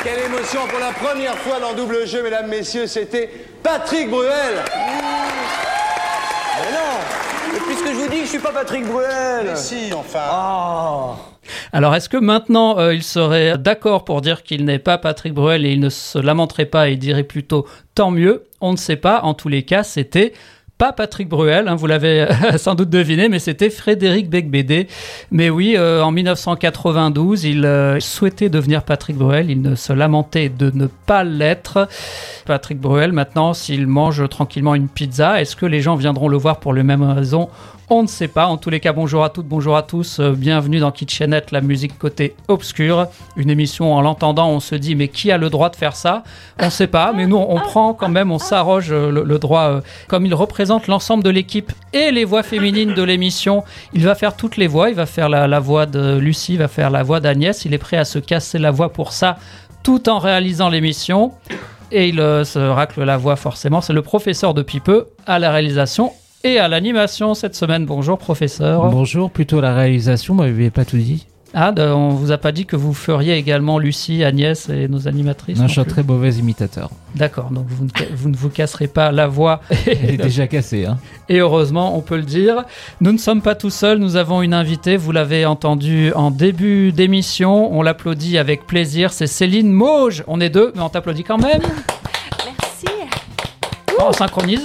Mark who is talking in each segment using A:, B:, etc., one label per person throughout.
A: quelle émotion pour la première fois dans Double Jeu, mesdames, messieurs, c'était Patrick Bruel.
B: Mais non, mais puisque je vous dis que je suis pas Patrick Bruel.
A: Mais si, enfin.
C: Alors, est-ce que maintenant, il serait d'accord pour dire qu'il n'est pas Patrick Bruel et il ne se lamenterait pas et il dirait plutôt « tant mieux », on ne sait pas. En tous les cas, c'était pas Patrick Bruel, hein, vous l'avez sans doute deviné, mais c'était Frédéric Becbédé. Mais oui, en 1992, il souhaitait devenir Patrick Bruel, il ne se lamentait de ne pas l'être. Patrick Bruel, maintenant, s'il mange tranquillement une pizza, est-ce que les gens viendront le voir pour les mêmes raisons ? On ne sait pas. En tous les cas, bonjour à toutes, bonjour à tous. Bienvenue dans Kitchenette, la musique côté obscur. Une émission, en l'entendant, on se dit, mais qui a le droit de faire ça ? On ne sait pas, mais nous, on prend quand même, on s'arroge le droit. Comme il représente l'ensemble de l'équipe et les voix féminines de l'émission, il va faire toutes les voix. Il va faire la voix de Lucie, il va faire la voix d'Agnès. Il est prêt à se casser la voix pour ça, tout en réalisant l'émission. Et il se racle la voix, forcément. C'est le professeur depuis peu à la réalisation et à l'animation cette semaine. Bonjour professeur.
D: Bonjour, plutôt à la réalisation, vous m'avez pas tout dit.
C: Ah, on vous a pas dit que vous feriez également Lucie, Agnès et nos animatrices?
D: Non, je suis un très mauvais imitateur.
C: D'accord, donc vous ne vous casserez pas la voix.
D: Elle est déjà cassée. Hein.
C: Et heureusement, on peut le dire. Nous ne sommes pas tout seuls, nous avons une invitée, vous l'avez entendu en début d'émission. On l'applaudit avec plaisir, c'est Céline Mauge. On est deux, mais on t'applaudit quand même.
E: Merci.
C: Oh, synchronisé.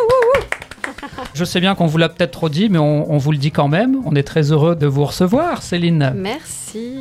C: Je sais bien qu'on vous l'a peut-être trop dit, mais on vous le dit quand même. On est très heureux de vous recevoir, Céline.
E: Merci.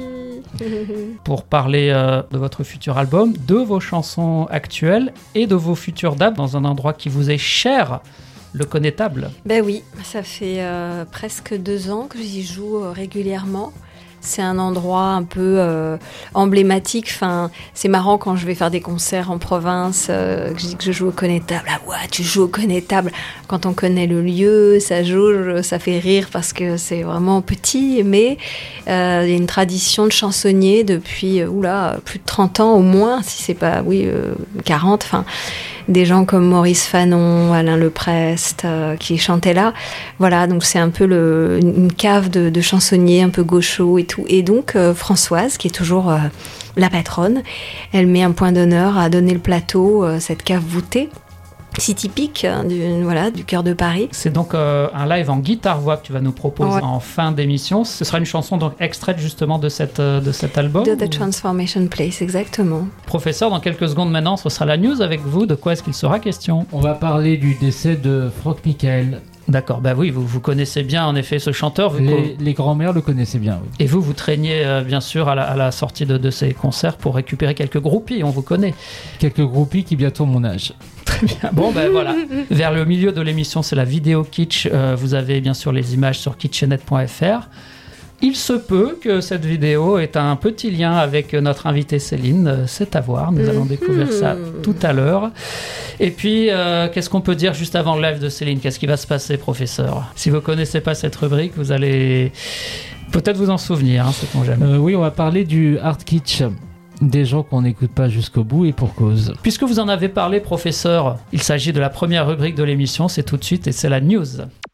C: Pour parler de votre futur album, de vos chansons actuelles et de vos futures dates dans un endroit qui vous est cher, le Connétable.
E: Ben oui, ça fait presque 2 ans que j'y joue régulièrement. C'est un endroit un peu emblématique. Enfin, c'est marrant quand je vais faire des concerts en province, que je dis que je joue au Connétable. Ah ouais, tu joues au Connétable. Quand on connaît le lieu, ça jauge, ça fait rire parce que c'est vraiment petit. Mais il y a une tradition de chansonniers depuis plus de 30 ans au moins, si c'est pas 40. Enfin, des gens comme Maurice Fanon, Alain Leprest, qui chantaient là. Voilà, donc c'est un peu une cave de chansonniers un peu gauchos et tout. Et donc Françoise, qui est toujours la patronne, elle met un point d'honneur à donner le plateau, cette cave voûtée, si typique du cœur de Paris.
C: C'est donc un live en guitare-voix que tu vas nous proposer en fin d'émission. Ce sera une chanson donc extraite justement de cet album.
E: De The Transformation Place, exactement.
C: Professeur, dans quelques secondes maintenant, ce sera la news avec vous. De quoi est-ce qu'il sera question ?
D: On va parler du décès de Franck Michael.
C: D'accord, bah oui, vous connaissez bien en effet ce chanteur.
D: Les grands-mères le connaissaient bien. Oui.
C: Et vous traîniez bien sûr à la sortie de ces concerts pour récupérer quelques groupies, on vous connaît.
D: Quelques groupies qui bientôt ont mon âge.
C: Très bien. Bon, ben voilà. Vers le milieu de l'émission, c'est la vidéo kitsch. Vous avez bien sûr les images sur kitchenette.fr. Il se peut que cette vidéo ait un petit lien avec notre invitée Céline. C'est à voir. Nous allons découvrir ça tout à l'heure. Et puis, qu'est-ce qu'on peut dire juste avant le live de Céline ? Qu'est-ce qui va se passer, professeur ? Si vous ne connaissez pas cette rubrique, vous allez peut-être vous en souvenir. Sait-on jamais.
D: Oui, on va parler du art kitsch. Des gens qu'on n'écoute pas jusqu'au bout et pour cause.
C: Puisque vous en avez parlé, professeur, il s'agit de la première rubrique de l'émission. C'est tout de suite et c'est la news.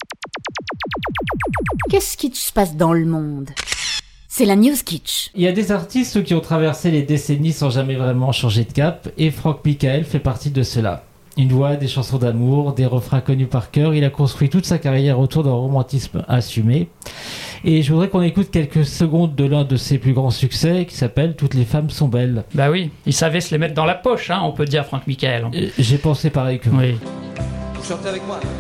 F: Qu'est-ce qui se passe dans le monde ? C'est la news kitsch.
D: Il y a des artistes qui ont traversé les décennies sans jamais vraiment changer de cap, et Franck Michael fait partie de cela. Une voix, des chansons d'amour, des refrains connus par cœur, il a construit toute sa carrière autour d'un romantisme assumé. Et je voudrais qu'on écoute quelques secondes de l'un de ses plus grands succès qui s'appelle « Toutes les femmes sont belles ».
C: Bah oui, il savait se les mettre dans la poche, on peut dire, Franck Michael.
D: J'ai pensé pareil que vous.
C: Oui.
A: Vous chantez avec moi ?